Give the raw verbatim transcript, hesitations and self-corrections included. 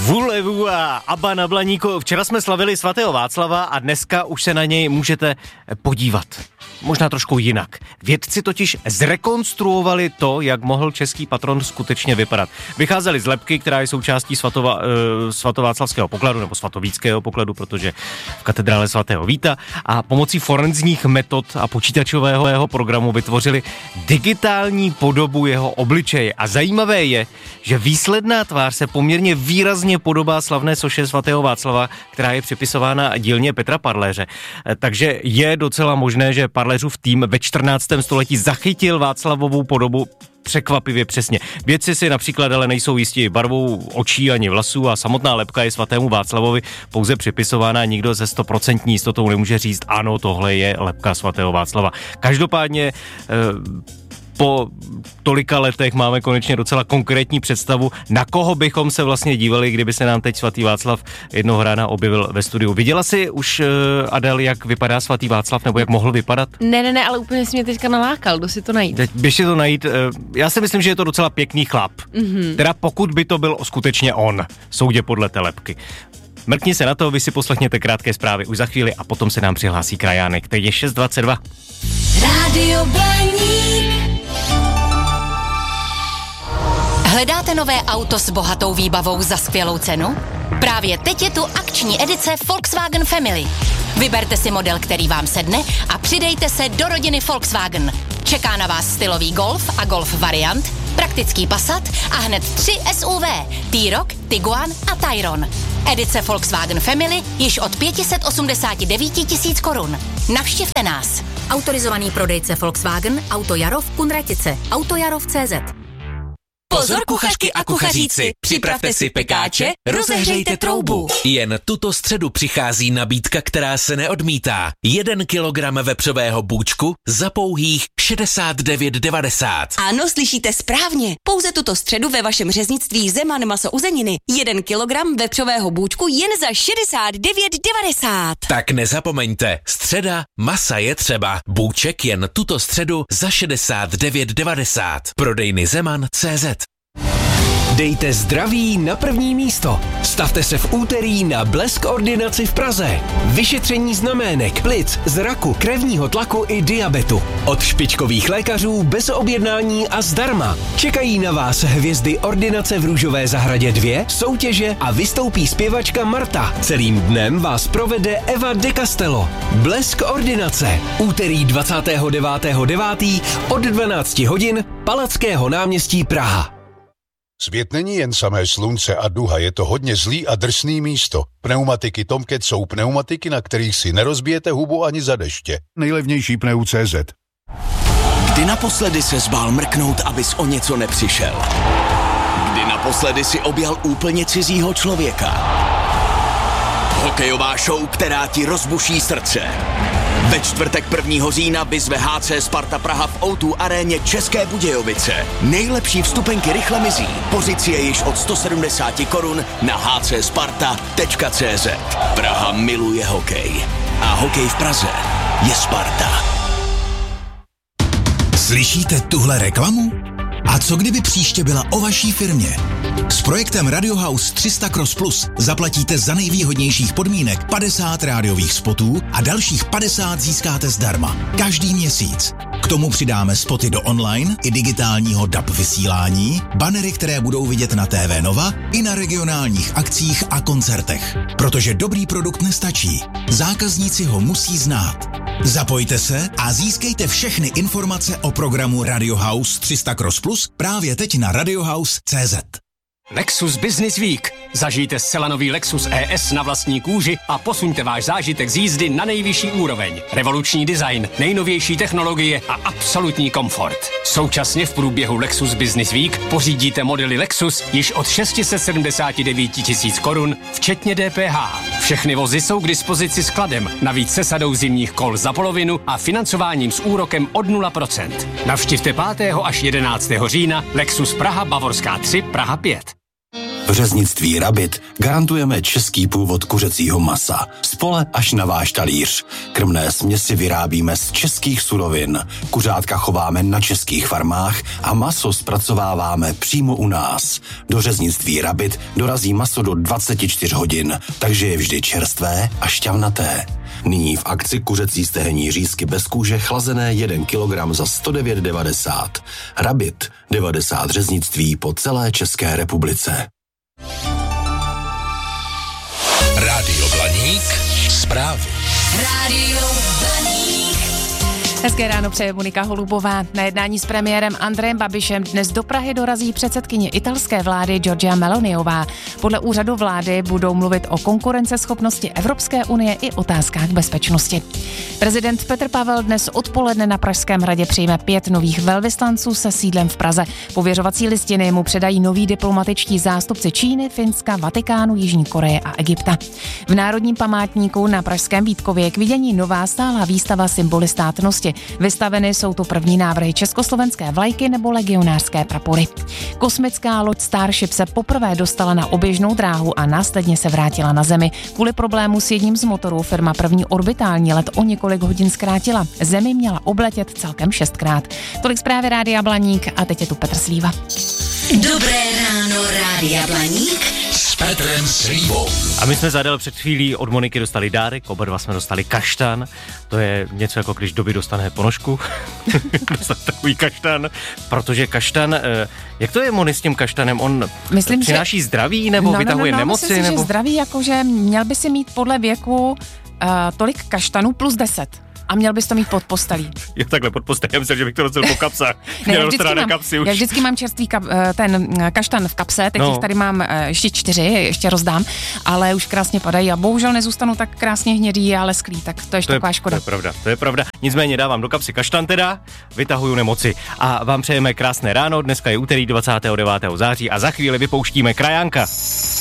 Vůlevu a Abba na Blaníku. Včera jsme slavili svatého Václava a dneska už se na něj můžete podívat. Možná trošku jinak. Vědci totiž zrekonstruovali to, jak mohl český patron skutečně vypadat. Vycházeli z lebky, která je součástí svatova, uh, svatováclavského pokladu, nebo svatovíckého pokladu, protože v katedrále svatého Víta, a pomocí forenzních metod a počítačového jeho programu vytvořili digitální podobu jeho obličeje. A zajímavé je, že výsledná tvář se poměrně výrazně podobá slavné soše svatého Václava, která je připisována dílně Petra Parléře. Takže je docela možné, že Parléřův tým ve čtrnáctém století zachytil Václavovou podobu překvapivě přesně. Vědci si například ale nejsou jistí barvou očí ani vlasů a samotná lebka je svatému Václavovi pouze připisována, nikdo ze stoprocentní jistotou nemůže říct, ano, tohle je lebka svatého Václava. Každopádně e, po tolika letech máme konečně docela konkrétní představu, na koho bychom se vlastně dívali, kdyby se nám teď svatý Václav jednoho rána objevil ve studiu. Viděla jsi už, uh, Adel, jak vypadá svatý Václav, nebo jak mohl vypadat? Ne, ne, ne, ale úplně si mě teďka nalákal, jdu si to najít. Teď běž si to najít. Uh, já si myslím, že je to docela pěkný chlap. Mm-hmm. Teda pokud by to byl skutečně on, soudě podle té lebky. Mrkni se na to, vy si poslechněte krátké zprávy už za chvíli a potom se nám přihlásí krajánek. Teď je šest dvacet dva. Rádio Blaník. Hledáte nové auto s bohatou výbavou za skvělou cenu? Právě teď je tu akční edice Volkswagen Family. Vyberte si model, který vám sedne a přidejte se do rodiny Volkswagen. Čeká na vás stylový Golf a Golf variant, praktický Passat a hned tři S U V, T-Roc, Tiguan a Tayron. Edice Volkswagen Family již od pět set osmdesát devět tisíc korun. Navštivte nás. Autorizovaný prodejce Volkswagen, Auto Jarov, Kunratice, Autojarov tečka cé zet. Pozor kuchařky a kuchaříci, připravte si pekáče, rozehřejte troubu. Jen tuto středu přichází nabídka, která se neodmítá. Jeden kilogram vepřového bůčku za pouhých šedesát devět devadesát. Ano, slyšíte správně. Pouze tuto středu ve vašem řeznictví Zeman maso uzeniny. Jeden kilogram vepřového bůčku jen za šedesát devět devadesát. Tak nezapomeňte, středa, masa je třeba. Bůček jen tuto středu za šedesát devět devadesát. Prodejny Zeman tečka cé zet. Dejte zdraví na první místo. Stavte se v úterý na Blesk ordinaci v Praze. Vyšetření znamének, plic, zraku, krevního tlaku i diabetu. Od špičkových lékařů bez objednání a zdarma. Čekají na vás hvězdy ordinace v Růžové zahradě dva, soutěže a vystoupí zpěvačka Marta. Celým dnem vás provede Eva de Castello. Blesk ordinace. Úterý dvacátého devátého devátého od dvanácti hodin, Palackého náměstí Praha. Svět není jen samé slunce a duha, je to hodně zlý a drsný místo. Pneumatiky Tomcat jsou pneumatiky, na kterých si nerozbijete hubu ani za deště. Nejlevnější pneu tečka cé zet. Kdy naposledy se zbál mrknout, abys o něco nepřišel? Kdy naposledy si objal úplně cizího člověka? Hokejová show, která ti rozbuší srdce. Ve čtvrtek prvního října vyzve Há Cé Sparta Praha v ó dvě aréně České Budějovice. Nejlepší vstupenky rychle mizí. Pořiď si je již od sto sedmdesát korun na há cé sparta tečka cé zet. Praha miluje hokej. A hokej v Praze je Sparta. Slyšíte tuhle reklamu? A co kdyby příště byla o vaší firmě? S projektem Radio House tři sta Cross Plus zaplatíte za nejvýhodnějších podmínek padesát rádiových spotů a dalších padesát získáte zdarma. Každý měsíc. K tomu přidáme spoty do online i digitálního D A B vysílání, banery, které budou vidět na T V Nova i na regionálních akcích a koncertech. Protože dobrý produkt nestačí. Zákazníci ho musí znát. Zapojte se a získejte všechny informace o programu Radio House tři sta Cross Plus právě teď na radiohouse tečka cé zet. Lexus Business Week. Zažijte zcela nový Lexus E S na vlastní kůži a posuňte váš zážitek z jízdy na nejvyšší úroveň. Revoluční design, nejnovější technologie a absolutní komfort. Současně v průběhu Lexus Business Week pořídíte modely Lexus již od šest set sedmdesát devět tisíc korun, včetně D P H. Všechny vozy jsou k dispozici skladem, navíc se sadou zimních kol za polovinu a financováním s úrokem od nula procent. Navštivte pátého až jedenáctého října Lexus Praha Bavorská tři, Praha pět. V řeznictví Rabit garantujeme český původ kuřecího masa. Z pole až na váš talíř. Krmné směsi vyrábíme z českých surovin. Kuřátka chováme na českých farmách a maso zpracováváme přímo u nás. Do řeznictví Rabit dorazí maso do dvacet čtyři hodin, takže je vždy čerstvé a šťavnaté. Nyní v akci kuřecí stehenní řízky bez kůže chlazené jeden kilogram za sto devět devadesát. Rabit, devadesát řeznictví po celé České republice. Rádio Blaník, zprávy. Rádio Blaník. Hezké ráno přeje Monika Holubová. Na jednání s premiérem Andrejem Babišem dnes do Prahy dorazí předsedkyně italské vlády Giorgia Meloniová. Podle úřadu vlády budou mluvit o konkurenceschopnosti Evropské unie i otázkách bezpečnosti. Prezident Petr Pavel dnes odpoledne na Pražském hradě přijme pět nových velvyslanců se sídlem v Praze. Pověřovací listiny mu předají noví diplomatičtí zástupci Číny, Finska, Vatikánu, Jižní Koreje a Egypta. V Národním památníku na Pražském Vítkově je k vidění nová stálá výstava Symboly státnosti. Vystaveny jsou tu první návrhy československé vlajky nebo legionářské prapory. Kosmická loď Starship se poprvé dostala na oběžnou dráhu a následně se vrátila na Zemi. Kvůli problému s jedním z motorů firma první orbitální let o několik hodin zkrátila. Zemi měla obletět celkem šestkrát. Tolik zprávy Rádia Blaník a teď je tu Petr Slíva. Dobré ráno, Rádia Blaník S Petrem Slívou. A my jsme zadal před chvílí od Moniky dostali dárek, oba dva jsme dostali kaštan. To je něco jako když Doby dostane ponožku. Dostat takový kaštan, protože kaštan, jak to je, Moni, s tím kaštanem? On myslím, přináší že... zdraví nebo no, vytahuje no, no, no, nemoci? Myslím nebo... si, že zdraví, jakože měl by si mít podle věku uh, tolik kaštanů plus deset. A měl bys to mít pod postelí. Jo, takhle pod postelí, já myslím, že bych to nosil po kapsách. Ne, já, vždycky mám, kapsy už. já vždycky mám čerstvý kap, ten kaštan v kapse, teď no. Jich tady mám ještě čtyři, ještě rozdám, ale už krásně padají a bohužel nezůstanou tak krásně hnědý a lesklí, tak to je to taková je, škoda. To je pravda, to je pravda. Nicméně dávám do kapsy kaštan teda, vytahuju nemoci a vám přejeme krásné ráno, dneska je úterý dvacátého devátého září a za chvíli vypouštíme krajánka.